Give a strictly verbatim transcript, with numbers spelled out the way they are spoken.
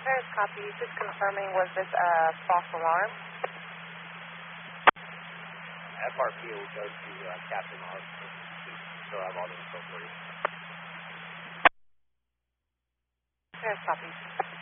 Paris copy. Just confirming, was this a false alarm? F R P will go to uh, Captain Austin. She'll have all the info for you. Paris copy.